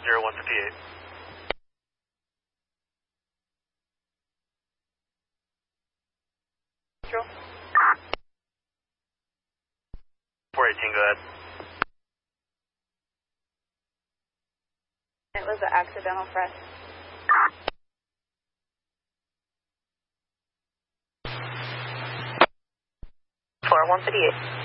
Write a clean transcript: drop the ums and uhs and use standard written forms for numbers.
158. Control. 418, go ahead. It was an accidental press. For 158.